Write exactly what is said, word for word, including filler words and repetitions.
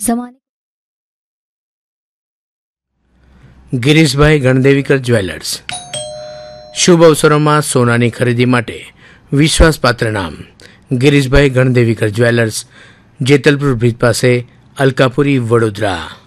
જમાને Girishbhai ગણદેવીકર jewellers. શુભ અવસરોમાં સોનાની ખરીદી માટે વિશ્વાસપાત્ર નામ ગિરીશભાઈ ગણદેવીકર જ્વેલર્સ, જેતલપુર બ્રિજ પાસે, અલકાપુરી, વડોદરા.